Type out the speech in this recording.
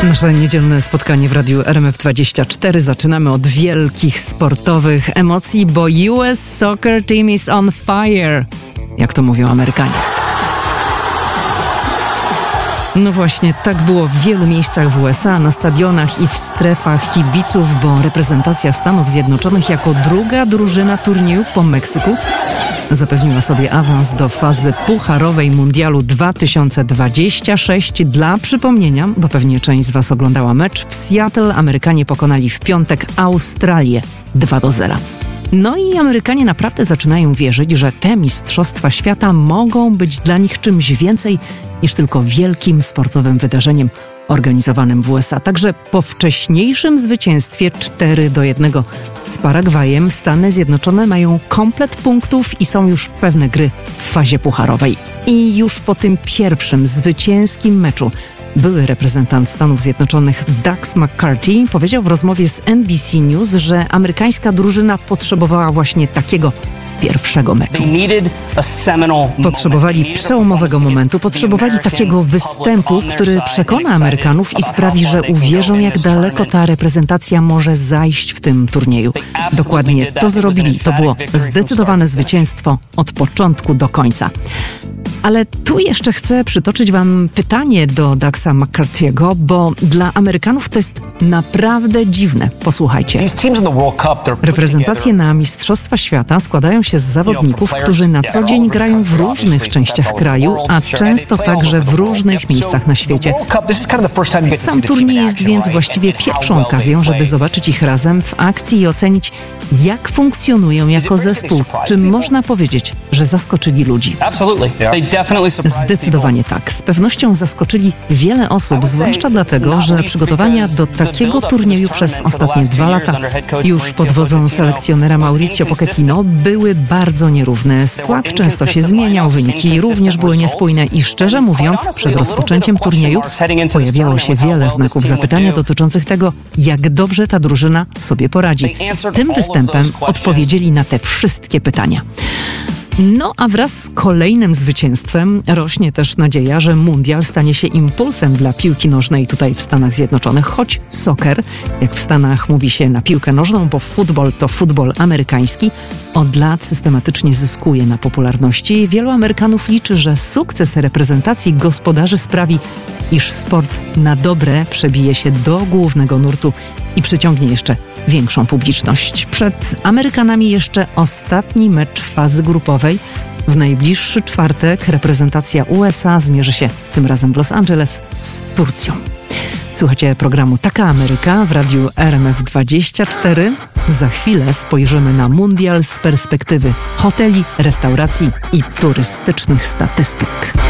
Nasze niedzielne spotkanie w Radiu RMF24 zaczynamy od wielkich sportowych emocji, bo US Soccer Team is on fire, jak to mówią Amerykanie. No właśnie, tak było w wielu miejscach w USA, na stadionach i w strefach kibiców, bo reprezentacja Stanów Zjednoczonych jako druga drużyna turnieju po Meksyku zapewniła sobie awans do fazy pucharowej Mundialu 2026. Dla przypomnienia, bo pewnie część z Was oglądała mecz, w Seattle Amerykanie pokonali w piątek Australię 2-0. No i Amerykanie naprawdę zaczynają wierzyć, że te mistrzostwa świata mogą być dla nich czymś więcej niż tylko wielkim sportowym wydarzeniem organizowanym w USA. Także po wcześniejszym zwycięstwie 4-1 z Paragwajem Stany Zjednoczone mają komplet punktów i są już pewne gry w fazie pucharowej. I już po tym pierwszym zwycięskim meczu były reprezentant Stanów Zjednoczonych Dax McCarty powiedział w rozmowie z NBC News, że amerykańska drużyna potrzebowała właśnie takiego pierwszego meczu. Potrzebowali przełomowego momentu, potrzebowali takiego występu, który przekona Amerykanów i sprawi, że uwierzą, jak daleko ta reprezentacja może zajść w tym turnieju. Dokładnie to zrobili. To było zdecydowane zwycięstwo od początku do końca. Ale tu jeszcze chcę przytoczyć Wam pytanie do Daxa McCarty'ego, bo dla Amerykanów to jest naprawdę dziwne. Posłuchajcie. Reprezentacje na Mistrzostwa Świata składają się z zawodników, którzy na co dzień grają w różnych częściach kraju, a często także w różnych miejscach na świecie. Sam turniej jest więc właściwie pierwszą okazją, żeby zobaczyć ich razem w akcji i ocenić, jak funkcjonują jako zespół. Czy można powiedzieć, że zaskoczyli ludzi? Zdecydowanie tak. Z pewnością zaskoczyli wiele osób, zwłaszcza dlatego, że przygotowania do takiego turnieju przez ostatnie 2 lata, już pod wodzą selekcjonera Mauricio Pochettino, były bardzo nierówne. Skład często się zmieniał, wyniki również były niespójne i szczerze mówiąc, przed rozpoczęciem turnieju pojawiało się wiele znaków zapytania dotyczących tego, jak dobrze ta drużyna sobie poradzi. Tym występem odpowiedzieli na te wszystkie pytania. No a wraz z kolejnym zwycięstwem rośnie też nadzieja, że mundial stanie się impulsem dla piłki nożnej tutaj w Stanach Zjednoczonych, choć soccer, jak w Stanach mówi się na piłkę nożną, bo futbol to futbol amerykański, od lat systematycznie zyskuje na popularności. Wielu Amerykanów liczy, że sukces reprezentacji gospodarzy sprawi, iż sport na dobre przebije się do głównego nurtu i przyciągnie jeszcze większą publiczność. Przed Amerykanami jeszcze ostatni mecz fazy grupowej. W najbliższy czwartek reprezentacja USA zmierzy się tym razem w Los Angeles z Turcją. Słuchajcie programu Taka Ameryka w Radiu RMF24. Za chwilę spojrzymy na mundial z perspektywy hoteli, restauracji i turystycznych statystyk.